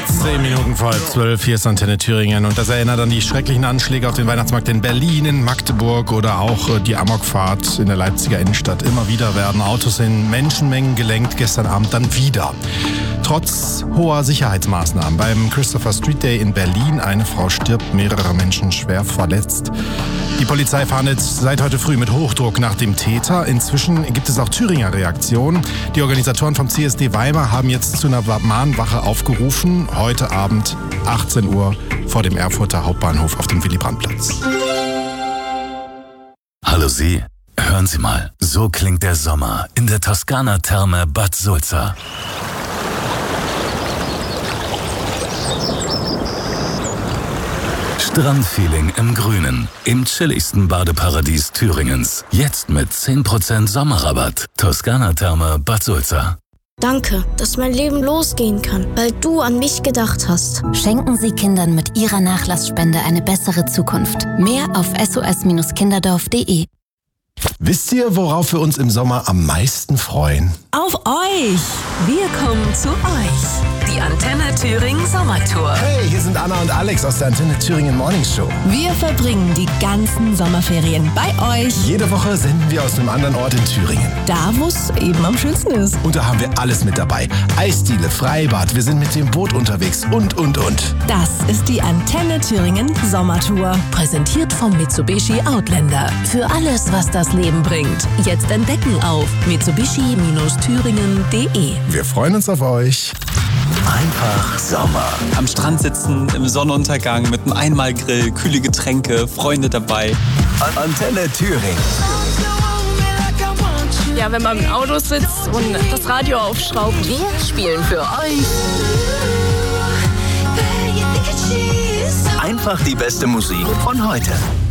10 Minuten vor 12, hier ist Antenne Thüringen und das erinnert an die schrecklichen Anschläge auf den Weihnachtsmarkt in Berlin, in Magdeburg oder auch die Amokfahrt in der Leipziger Innenstadt. Immer wieder werden Autos in Menschenmengen gelenkt, gestern Abend dann wieder. Trotz hoher Sicherheitsmaßnahmen beim Christopher Street Day in Berlin, eine Frau stirbt, mehrere Menschen schwer verletzt. Die Polizei fahndet seit heute früh mit Hochdruck nach dem Täter. Inzwischen gibt es auch Thüringer Reaktionen. Die Organisatoren vom CSD Weimar haben jetzt zu einer Mahnwache aufgerufen. Heute Abend 18 Uhr vor dem Erfurter Hauptbahnhof auf dem Willy-Brandt-Platz. Hallo Sie, hören Sie mal. So klingt der Sommer in der Toskana-Therme Bad Sulza. Strandfeeling im Grünen, im chilligsten Badeparadies Thüringens. Jetzt mit 10% Sommerrabatt. Toskana-Therme Bad Sulza. Danke, dass mein Leben losgehen kann, weil du an mich gedacht hast. Schenken Sie Kindern mit Ihrer Nachlassspende eine bessere Zukunft. Mehr auf sos-kinderdorf.de. Wisst ihr, worauf wir uns im Sommer am meisten freuen? Auf euch! Wir kommen zu euch. Die Antenne Thüringen Sommertour. Hey, hier sind Anna und Alex aus der Antenne Thüringen Morning Show. Wir verbringen die ganzen Sommerferien bei euch. Jede Woche senden wir aus einem anderen Ort in Thüringen. Da, wo es eben am schönsten ist. Und da haben wir alles mit dabei. Eisdiele, Freibad, wir sind mit dem Boot unterwegs und. Das ist die Antenne Thüringen Sommertour. Präsentiert vom Mitsubishi Outlander. Für alles, was das Leben bringt. Jetzt entdecken auf mitsubishi-thüringen.de. Wir freuen uns auf euch. Einfach Sommer. Am Strand sitzen, im Sonnenuntergang, mit einem Einmalgrill, kühle Getränke, Freunde dabei. Antenne Thüringen. Ja, wenn man im Auto sitzt und das Radio aufschraubt. Wir spielen für euch Einfach die beste Musik von heute.